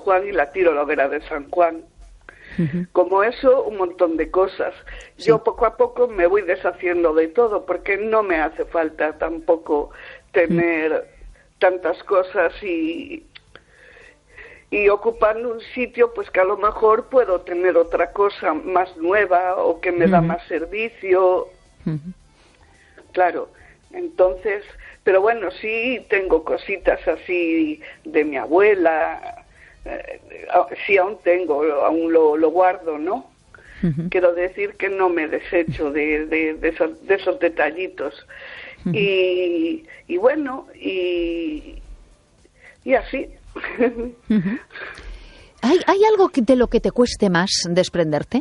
Juan y la tiro a la hoguera de San Juan. Como eso, un montón de cosas. Sí. Yo poco a poco me voy deshaciendo de todo, porque no me hace falta tampoco tener tantas cosas y ocupando un sitio, pues que a lo mejor puedo tener otra cosa más nueva o que me da más servicio. Claro, entonces, pero bueno, sí tengo cositas así de mi abuela. Sí, aún tengo, aún lo guardo, ¿no? Quiero decir que no me desecho de esos detallitos. Y bueno, y así. ¿Hay algo de lo que te cueste más desprenderte?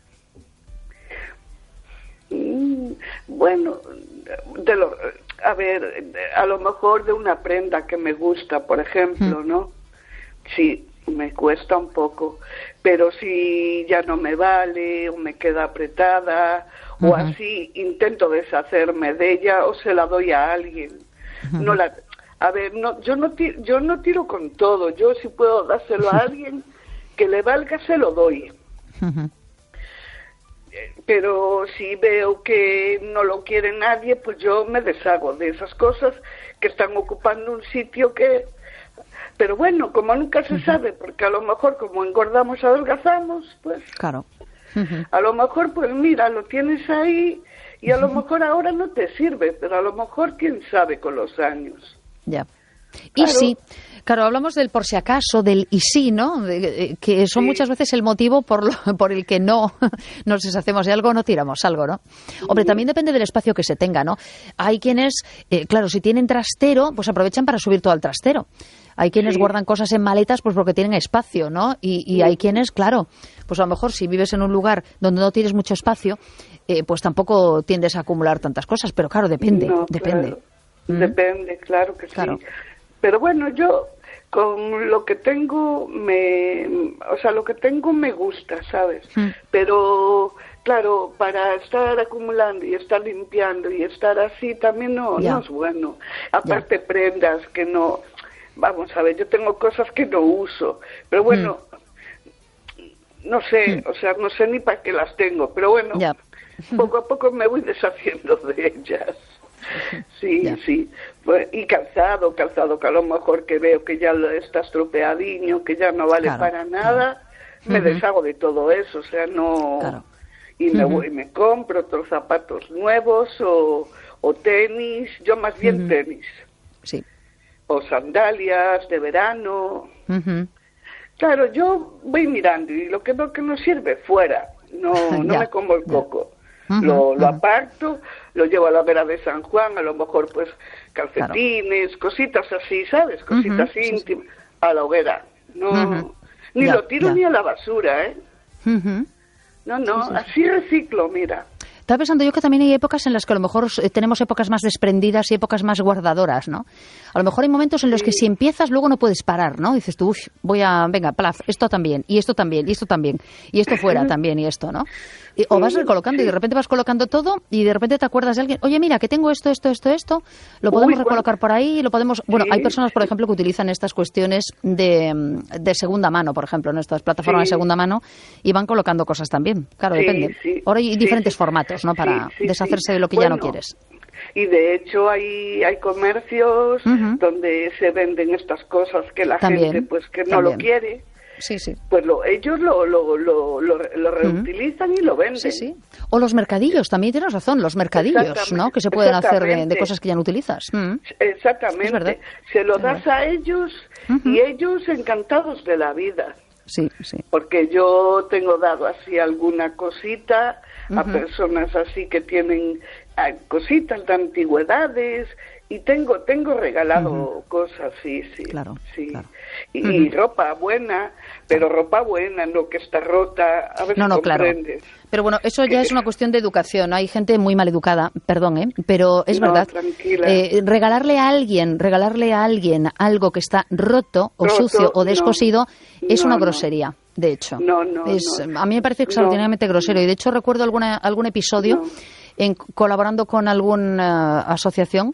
Bueno, a ver, a lo mejor de una prenda que me gusta, por ejemplo, ¿no? Sí, me cuesta un poco, pero si ya no me vale o me queda apretada o así, intento deshacerme de ella o se la doy a alguien. A ver, yo no tiro con todo. Yo si puedo dárselo a alguien que le valga, se lo doy. Pero si veo que no lo quiere nadie, pues yo me deshago de esas cosas que están ocupando un sitio que... Pero bueno, como nunca se sabe, porque a lo mejor como engordamos, adelgazamos, pues... Claro. A lo mejor, pues mira, lo tienes ahí y a lo mejor ahora no te sirve, pero a lo mejor quién sabe con los años. Ya. Y sí, claro, hablamos del por si acaso, del y sí, ¿no? Que son muchas veces el motivo por el que no nos deshacemos de algo, no tiramos algo, ¿no? Hombre, también depende del espacio que se tenga, ¿no? Hay quienes, claro, si tienen trastero, pues aprovechan para subir todo al trastero. Hay quienes guardan cosas en maletas pues porque tienen espacio, ¿no? Y hay quienes, claro, pues a lo mejor si vives en un lugar donde no tienes mucho espacio, pues tampoco tiendes a acumular tantas cosas, pero claro, depende, depende. Claro. Depende, claro que sí. Pero bueno, yo con lo que tengo lo que tengo me gusta, ¿sabes? Pero claro, para estar acumulando y estar limpiando y estar así también no es bueno. Aparte prendas que no, vamos a ver, yo tengo cosas que no uso, pero bueno, no sé, o sea, no sé ni para qué las tengo, pero bueno, poco a poco me voy deshaciendo de ellas. Sí. Y calzado que a lo mejor que veo que ya está estropeadiño, que ya no vale para nada, me deshago de todo eso, o sea, no... Y me voy y me compro otros zapatos nuevos o tenis, yo más bien tenis. Sí. O sandalias de verano. Claro, yo voy mirando y lo que veo que no sirve, fuera. No me como el coco. Lo aparto, lo llevo a la hoguera de San Juan, a lo mejor pues calcetines, cositas así, ¿sabes? Cositas íntimas, a la hoguera. No, ni lo tiro ni a la basura, ¿eh? No, así reciclo, mira. Estaba pensando yo que también hay épocas en las que a lo mejor tenemos épocas más desprendidas y épocas más guardadoras, ¿no? A lo mejor hay momentos en los que si empiezas luego no puedes parar, ¿no? Dices tú, venga, plaf, esto también, y esto también, y esto también, y esto fuera también, y esto, ¿no? O vas recolocando y de repente vas colocando todo y de repente te acuerdas de alguien, oye, mira, que tengo esto, lo podemos recolocar por ahí, lo podemos... Bueno, hay personas, por ejemplo, que utilizan estas cuestiones de segunda mano, por ejemplo, en estas plataformas de segunda mano y van colocando cosas también. Claro, depende. Ahora hay diferentes formatos, ¿no? Para deshacerse de lo que ya no quieres. Y de hecho hay comercios donde se venden estas cosas que la gente pues que no lo quiere. Pues ellos lo reutilizan y lo venden. O los mercadillos, también tienes razón, los mercadillos, ¿no? Que se pueden hacer de cosas que ya no utilizas. Exactamente. Se lo das a ellos y ellos encantados de la vida. Porque yo tengo dado así alguna cosita a personas así que tienen cositas de antigüedades y tengo regalado cosas, Claro. Y ropa buena, pero ropa buena, no que está rota, a ver si comprendes. Claro. Pero bueno, eso ya es una cuestión de educación. Hay gente muy mal educada, perdón, pero es verdad. Regalarle a alguien algo que está roto o sucio o descosido es una grosería, de hecho. A mí me parece extraordinariamente grosero y de hecho recuerdo algún episodio colaborando con alguna asociación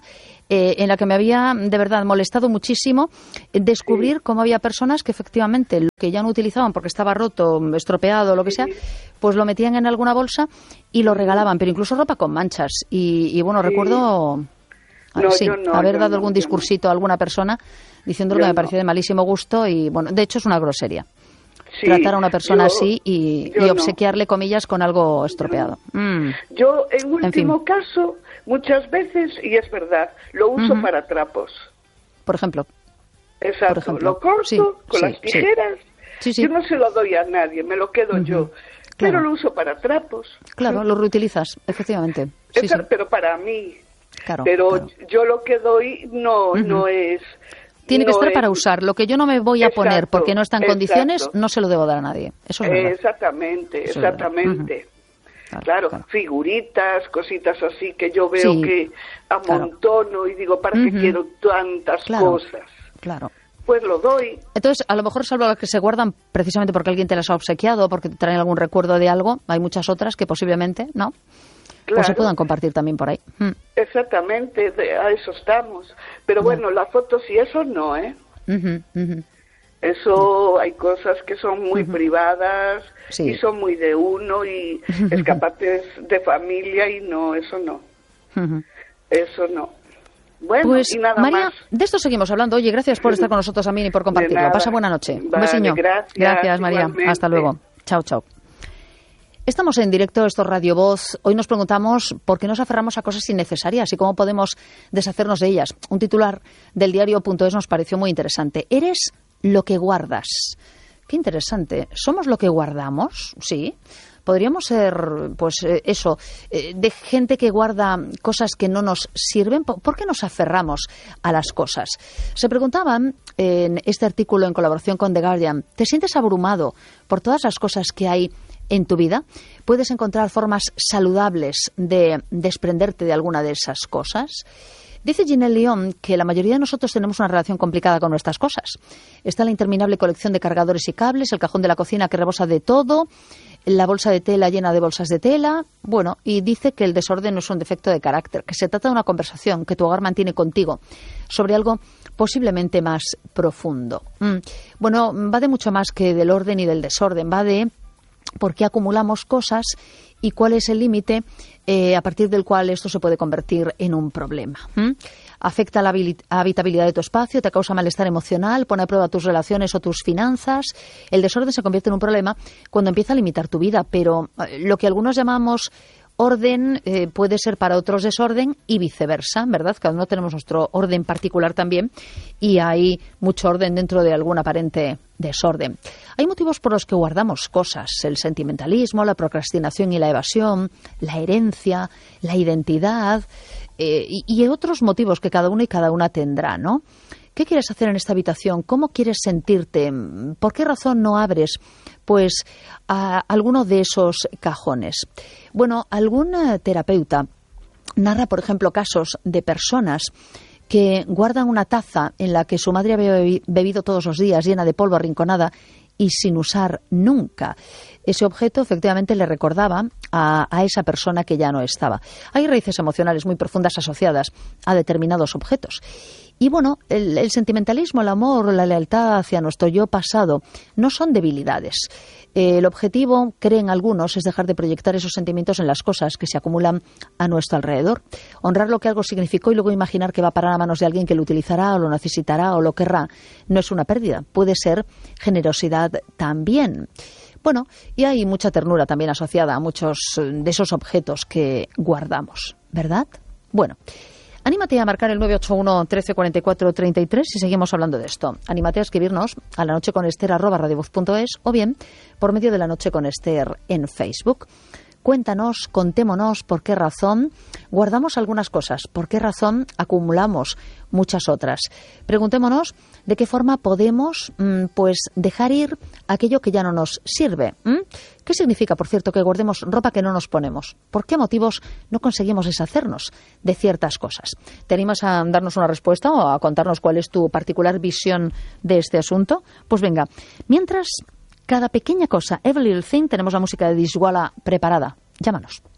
en la que me había de verdad molestado muchísimo descubrir cómo había personas que efectivamente lo que ya no utilizaban porque estaba roto, estropeado, lo que sea, pues lo metían en alguna bolsa y lo regalaban, pero incluso ropa con manchas. Y bueno, recuerdo haber dado algún discursito a alguna persona diciendo que me parecía de malísimo gusto y bueno, de hecho es una grosería. Sí, tratar a una persona así y obsequiarle, comillas, con algo estropeado. Yo, en último caso, muchas veces, y es verdad, lo uso para trapos. Por ejemplo. Exacto, por ejemplo. Lo corto con las tijeras. Yo no se lo doy a nadie, me lo quedo yo. Pero lo uso para trapos. Claro, lo reutilizas, efectivamente. Pero para mí. Pero yo lo que doy no es... Tiene que estar para usar. Lo que yo no me voy a poner porque no está en condiciones, no se lo debo dar a nadie. Eso es verdad. Exactamente. Claro, figuritas, cositas así que yo veo que amontono y digo, ¿para qué quiero tantas cosas? Claro. Pues lo doy. Entonces, a lo mejor salvo las que se guardan precisamente porque alguien te las ha obsequiado, porque te traen algún recuerdo de algo, hay muchas otras que posiblemente, ¿no? Pues se puedan compartir también por ahí. Exactamente, a eso estamos. Pero bueno, las fotos y eso no, ¿eh? Eso hay cosas que son muy privadas y son muy de uno y escapates de familia y no, eso no. Eso no. Bueno, pues, y nada María, más. De esto seguimos hablando. Oye, gracias por estar con nosotros también y por compartirlo. Pasa buena noche. Un besiño. Gracias, María. Igualmente. Hasta luego. Chao, chao. Estamos en directo, esto es Radio Voz. Hoy nos preguntamos por qué nos aferramos a cosas innecesarias y cómo podemos deshacernos de ellas. Un titular del diario.es nos pareció muy interesante. ¿Eres lo que guardas? Qué interesante. ¿Somos lo que guardamos? Sí. Podríamos ser, pues eso, de gente que guarda cosas que no nos sirven. ¿Por qué nos aferramos a las cosas? Se preguntaban en este artículo en colaboración con The Guardian, ¿te sientes abrumado por todas las cosas que hay en tu vida? ¿Puedes encontrar formas saludables de desprenderte de alguna de esas cosas? Dice Ginelle León que la mayoría de nosotros tenemos una relación complicada con nuestras cosas. Está la interminable colección de cargadores y cables, el cajón de la cocina que rebosa de todo, la bolsa de tela llena de bolsas de tela. Bueno, y dice que el desorden no es un defecto de carácter, que se trata de una conversación que tu hogar mantiene contigo sobre algo posiblemente más profundo. Bueno, va de mucho más que del orden y del desorden, va de por qué acumulamos cosas y cuál es el límite a partir del cual esto se puede convertir en un problema. Afecta la habitabilidad de tu espacio, te causa malestar emocional, pone a prueba tus relaciones o tus finanzas. El desorden se convierte en un problema cuando empieza a limitar tu vida, pero lo que algunos llamamos orden puede ser para otros desorden y viceversa, ¿verdad? Cada uno tenemos nuestro orden particular también y hay mucho orden dentro de algún aparente desorden. Hay motivos por los que guardamos cosas: el sentimentalismo, la procrastinación y la evasión, la herencia, la identidad y otros motivos que cada uno y cada una tendrá, ¿no? ¿Qué quieres hacer en esta habitación? ¿Cómo quieres sentirte? ¿Por qué razón no abres pues a alguno de esos cajones? Bueno, algún terapeuta narra, por ejemplo, casos de personas que guardan una taza en la que su madre había bebido todos los días, llena de polvo, arrinconada y sin usar nunca. Ese objeto efectivamente le recordaba a esa persona que ya no estaba. Hay raíces emocionales muy profundas asociadas a determinados objetos. Y bueno, el sentimentalismo, el amor, la lealtad hacia nuestro yo pasado no son debilidades. El objetivo, creen algunos, es dejar de proyectar esos sentimientos en las cosas que se acumulan a nuestro alrededor. Honrar lo que algo significó y luego imaginar que va a parar a manos de alguien que lo utilizará o lo necesitará o lo querrá no es una pérdida. Puede ser generosidad también. Bueno, y hay mucha ternura también asociada a muchos de esos objetos que guardamos, ¿verdad? Bueno, anímate a marcar el 981 13 44 33 y seguimos hablando de esto. Anímate a escribirnos a lanocheconester@radiovoz.es o bien por medio de La Noche con Ester en Facebook. Cuéntanos, contémonos por qué razón guardamos algunas cosas, por qué razón acumulamos muchas otras. Preguntémonos de qué forma podemos pues dejar ir aquello que ya no nos sirve. ¿Qué significa, por cierto, que guardemos ropa que no nos ponemos? ¿Por qué motivos no conseguimos deshacernos de ciertas cosas? ¿Te animas a darnos una respuesta o a contarnos cuál es tu particular visión de este asunto? Pues venga, mientras cada pequeña cosa, every little thing, tenemos la música de Dishwalla preparada. Llámanos.